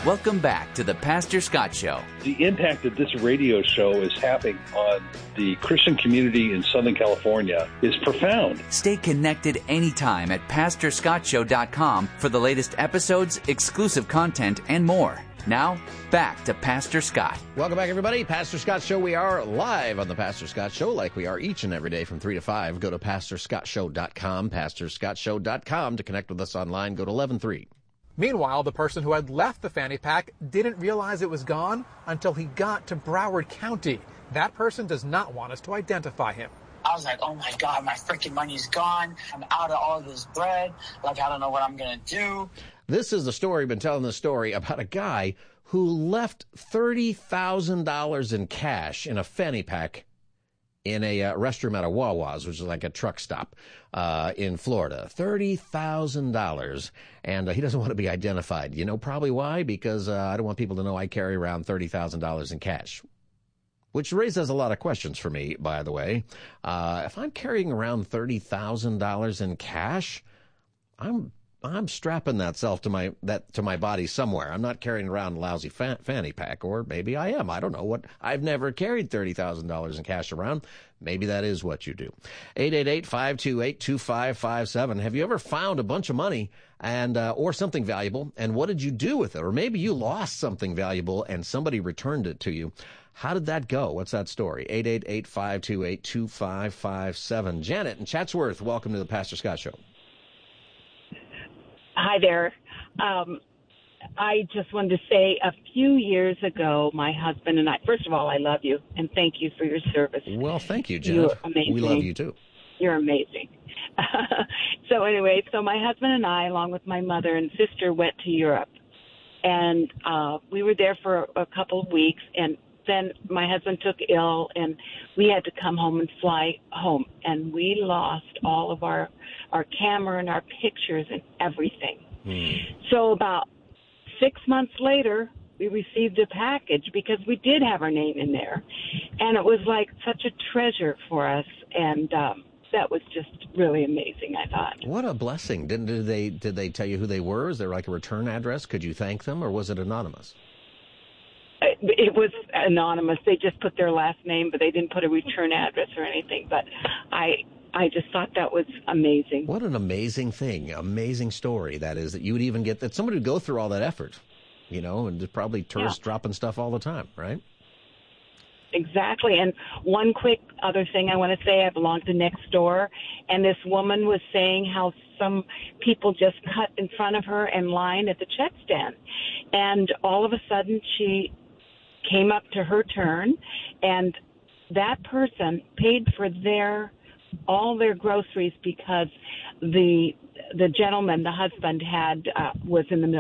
Welcome back to the Pastor Scott Show. The impact that this radio show is having on the Christian community in Southern California is profound. Stay connected anytime at PastorScottShow.com for the latest episodes, exclusive content, and more. Now, back to Pastor Scott. Welcome back, everybody. Pastor Scott Show. We are live on the Pastor Scott Show like we are each and every day from 3 to 5. Go to PastorScottShow.com, PastorScottShow.com to connect with us online. Go to 11-3. Meanwhile, the person who had left the fanny pack didn't realize it was gone until he got to Broward County. That person does not want us to identify him. I was like, oh my God, my freaking money's gone. I'm out of all this bread. Like, I don't know what I'm going to do. This is the story, been telling the story about a guy who left $30,000 in cash in a fanny pack in a restroom at a Wawa's, which is like a truck stop in Florida. $30,000. And he doesn't want to be identified. You know probably why? Because I don't want people to know I carry around $30,000 in cash. Which raises a lot of questions for me, by the way. If I'm carrying around $30,000 in cash, I'm strapping that self to my body somewhere. I'm not carrying around a lousy fanny pack, or maybe I am. I don't know what. I've never carried $30,000 in cash around. Maybe that is what you do. 888-528-2557. Have you ever found a bunch of money and or something valuable, and what did you do with it? Or maybe you lost something valuable and somebody returned it to you. How did that go? What's that story? 888-528-2557. Janet in Chatsworth, welcome to the Pastor Scott Show. Hi there. I just wanted to say a few years ago, my husband and I, first of all, I love you and thank you for your service. Well, thank you, Janet. You're amazing. We love you too. You're amazing. So anyway, my husband and I, along with my mother and sister, went to Europe. And we were there for a couple of weeks. And then my husband took ill and we had to come home and fly home. And we lost all of our camera and our pictures and everything. So about 6 months later, we received a package because we did have our name in there. And it was like such a treasure for us. And that was just really amazing, I thought. What a blessing. Did they tell you who they were? Is there like a return address? Could you thank them, or was it anonymous? It was anonymous. They just put their last name, but they didn't put a return address or anything. But I just thought that was amazing. What an amazing thing, amazing story that is, that you would even get, that somebody would go through all that effort, you know, and there's probably tourists dropping stuff all the time, right? Exactly. And one quick other thing I want to say, I belong to Next Door, and this woman was saying how some people just cut in front of her in line at the check stand. And all of a sudden she came up to her turn, and that person paid for all their groceries because the gentleman, the husband, was in the military.